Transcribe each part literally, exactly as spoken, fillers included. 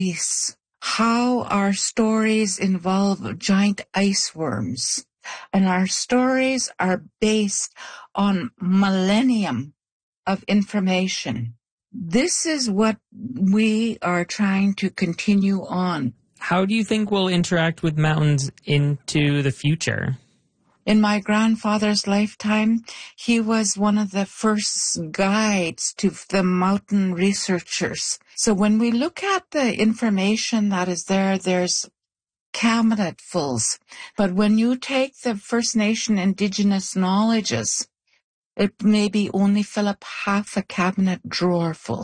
ice, how our stories involve giant ice worms. And our stories are based on millennium of information. This is what we are trying to continue on. How do you think we'll interact with mountains into the future? In my grandfather's lifetime, he was one of the first guides to the mountain researchers. So when we look at the information that is there, there's cabinetfuls. But when you take the First Nation Indigenous knowledges, it maybe only fill up half a cabinet drawer full.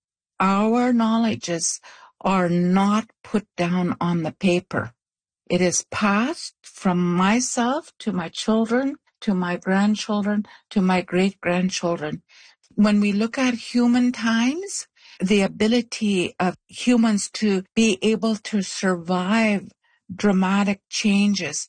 Our knowledges are not put down on the paper. It is passed from myself to my children, to my grandchildren, to my great-grandchildren. When we look at human times, the ability of humans to be able to survive dramatic changes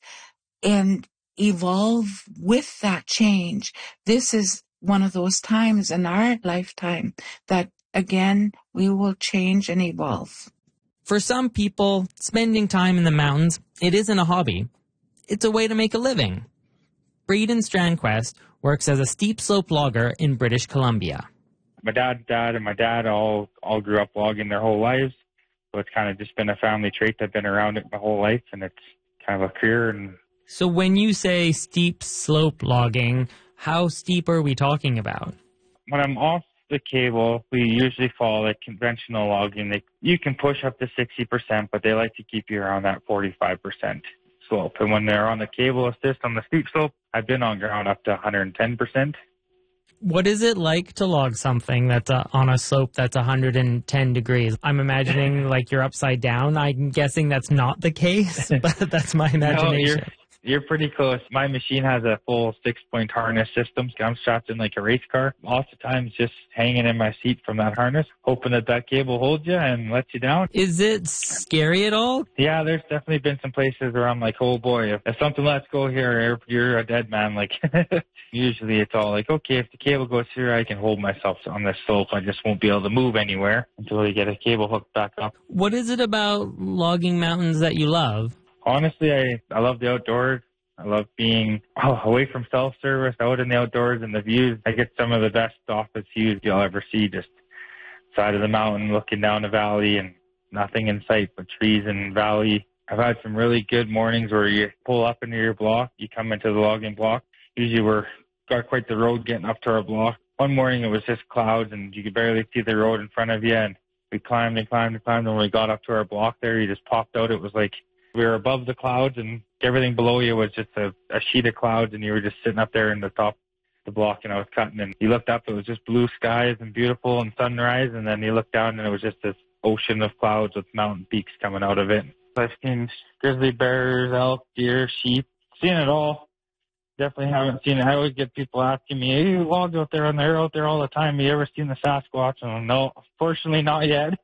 and evolve with that change, this is one of those times in our lifetime that, again, we will change and evolve. For some people, spending time in the mountains, it isn't a hobby. It's a way to make a living. Braden Strandquist works as a steep slope logger in British Columbia. My dad's dad and my dad all, all grew up logging their whole lives, so it's kind of just been a family trait. I've been around it my whole life, and it's kind of a career. And so when you say steep slope logging, how steep are we talking about? When I'm off the cable, we usually follow like conventional logging. They, you can push up to sixty percent, but they like to keep you around that forty-five percent slope. And when they're on the cable assist on the steep slope, I've been on ground up to one hundred ten percent. What is it like to log something that's uh, on a slope that's one hundred ten degrees? I'm imagining like you're upside down. I'm guessing that's not the case, but that's my imagination. No, You're pretty close. My machine has a full six-point harness system. I'm strapped in like a race car. Lots of times just hanging in my seat from that harness, hoping that that cable holds you and lets you down. Is it scary at all? Yeah, there's definitely been some places where I'm like, oh boy, if, if something lets go here, you're a dead man. Like, usually it's all like, okay, if the cable goes here, I can hold myself on this slope. I just won't be able to move anywhere until we get a cable hooked back up. What is it about logging mountains that you love? Honestly, I, I love the outdoors. I love being oh, away from self-service, out in the outdoors, and the views. I get some of the best office views you'll ever see, just side of the mountain, looking down the valley, and nothing in sight but trees and valley. I've had some really good mornings where you pull up into your block, you come into the logging block. Usually we're got quite the road getting up to our block. One morning it was just clouds, and you could barely see the road in front of you, and we climbed and climbed and climbed, and when we got up to our block there, you just popped out. It was like we were above the clouds, and everything below you was just a, a sheet of clouds, and you were just sitting up there in the top of the block, and I was cutting, and you looked up, it was just blue skies and beautiful and sunrise, and then you looked down, and it was just this ocean of clouds with mountain peaks coming out of it. I've seen grizzly bears, elk, deer, sheep, seen it all. Definitely haven't seen it. I always get people asking me, hey, you logged out there, and they're out there all the time. Have you ever seen the Sasquatch? And I'm, no, fortunately not yet.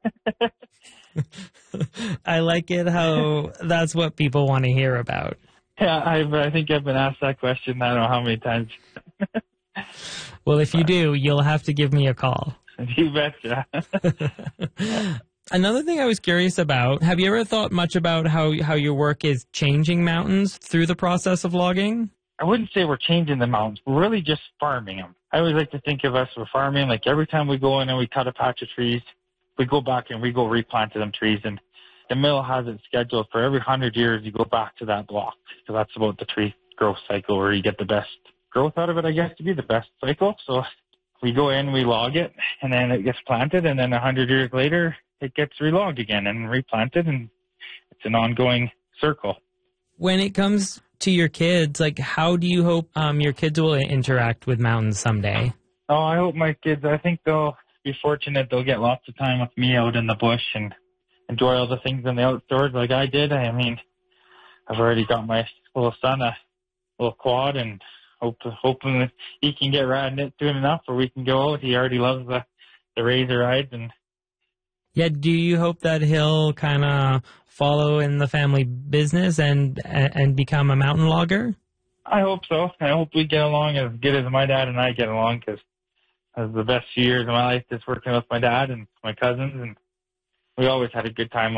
I like it how that's what people want to hear about. Yeah, I've, I think I've been asked that question I don't know how many times. Well, if you do, you'll have to give me a call. You betcha. Another thing I was curious about, have you ever thought much about how, how your work is changing mountains through the process of logging? I wouldn't say we're changing the mountains. We're really just farming them. I always like to think of us, we're farming, like every time we go in and we cut a patch of trees, we go back and we go replant them trees. And the mill has it scheduled for every hundred years you go back to that block. So that's about the tree growth cycle where you get the best growth out of it, I guess, to be the best cycle. So we go in, we log it, and then it gets planted, and then a hundred years later, it gets relogged again and replanted, and it's an ongoing circle. When it comes to your kids, like, how do you hope um, your kids will interact with mountains someday? Oh, I hope my kids, I think they'll be fortunate. They'll get lots of time with me out in the bush and enjoy all the things in the outdoors like I did. I mean, I've already got my little son a little quad, and hope hoping that he can get riding it soon enough where we can go out. He already loves the, the razor rides. And yeah, do you hope that he'll kind of follow in the family business and and become a mountain logger? I hope so. I hope we get along as good as my dad and I get along, because it was the best few years of my life just working with my dad and my cousins, and we always had a good time